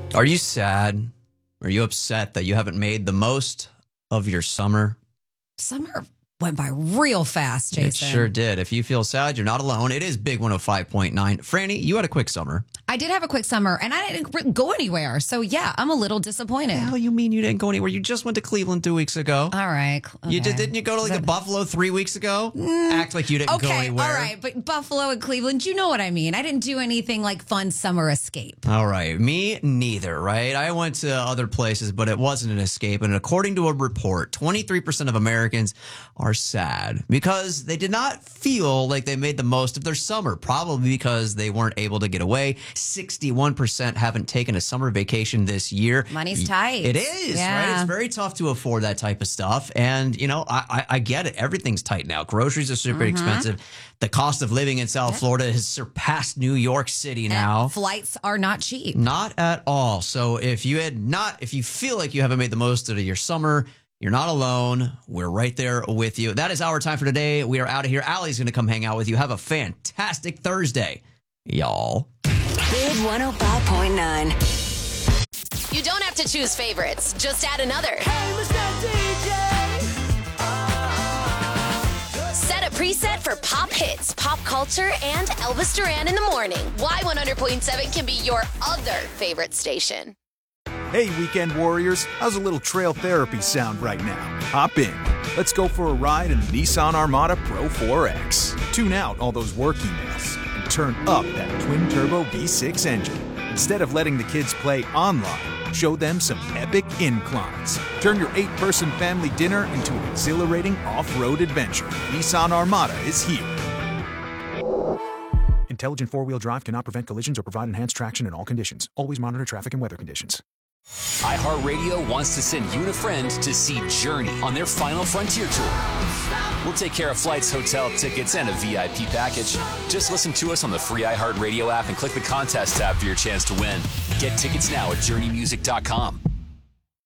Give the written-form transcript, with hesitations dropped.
Are you sad? Are you upset that you haven't made the most of your summer? Summer went by real fast, Jason. It sure did. If you feel sad, you're not alone. It is Big 105.9. Franny, you had a quick summer. I did have a quick summer, and I didn't go anywhere. So, yeah, I'm a little disappointed. What the hell you mean you didn't go anywhere? You just went to Cleveland 2 weeks ago. All right. Okay. You didn't you go to the Buffalo 3 weeks ago? Act like you didn't go anywhere. All right. But Buffalo and Cleveland, you know what I mean. I didn't do anything like fun summer escape. All right. Me neither, right? I went to other places, but it wasn't an escape. And according to a report, 23% of Americans are sad because they did not feel like they made the most of their summer, probably because they weren't able to get away. 61% haven't taken a summer vacation this year. Money's tight. It is, yeah. right? It's very tough to afford that type of stuff. And, you know, I get it. Everything's tight now. Groceries are super expensive. The cost of living in South Florida has surpassed New York City now. And flights are not cheap. Not at all. So if you feel like you haven't made the most of your summer, you're not alone. We're right there with you. That is our time for today. We are out of here. Allie's going to come hang out with you. Have a fantastic Thursday, y'all. Big 105.9. You don't have to choose favorites. Just add another. Hey, Mr. DJ. Set a preset for pop hits, pop culture, and Elvis Duran in the morning. Y100.7 can be your other favorite station. Hey, weekend warriors, how's a little trail therapy sound right now? Hop in. Let's go for a ride in the Nissan Armada Pro 4X. Tune out all those work emails and turn up that twin-turbo V6 engine. Instead of letting the kids play online, show them some epic inclines. Turn your 8-person family dinner into an exhilarating off-road adventure. Nissan Armada is here. Intelligent four-wheel drive cannot prevent collisions or provide enhanced traction in all conditions. Always monitor traffic and weather conditions. iHeartRadio wants to send you and a friend to see Journey on their Final Frontier tour. We'll take care of flights, hotel tickets, and a VIP package. Just listen to us on the free iHeartRadio app and click the contest tab for your chance to win. Get tickets now at JourneyMusic.com.